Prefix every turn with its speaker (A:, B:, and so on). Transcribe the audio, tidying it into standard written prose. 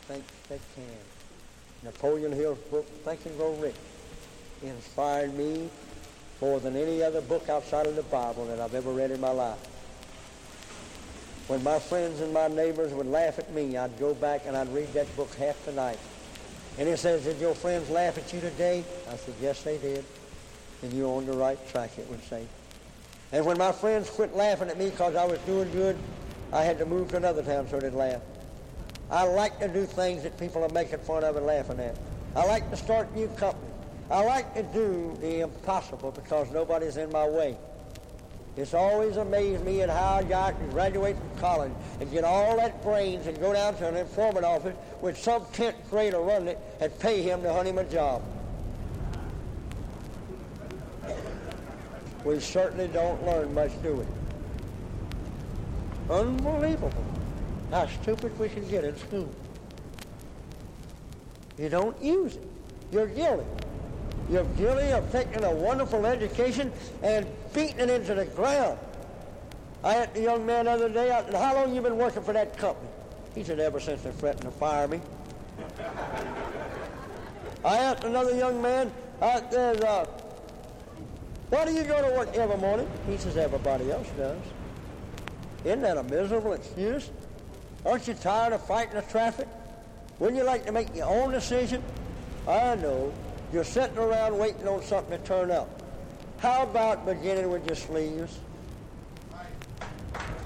A: think they can. Napoleon Hill's book, Think and Grow Rich, inspired me more than any other book outside of the Bible that I've ever read in my life. When my friends and my neighbors would laugh at me, I'd go back and I'd read that book half the night. And it says, did your friends laugh at you today? I said, yes, they did. And you're on the right track, it would say. And when my friends quit laughing at me because I was doing good, I had to move to another town so they'd laugh. I like to do things that people are making fun of and laughing at. I like to start new companies. I like to do the impossible because nobody's in my way. It's always amazed me at how a guy can graduate from college and get all that brains and go down to an employment office with some 10th grader running it and pay him to hunt him a job. We certainly don't learn much, do we? Unbelievable how stupid we can get in school. You don't use it. You're guilty. You're guilty of taking a wonderful education and beating it into the ground. I asked a young man the other day, I said, how long have you been working for that company? He said, ever since they're threatening to fire me. I asked another young man, I said, why do you go to work every morning? He says, everybody else does. Isn't that a miserable excuse? Aren't you tired of fighting the traffic? Wouldn't you like to make your own decision? I know. You're sitting around waiting on something to turn up. How about beginning with your sleeves?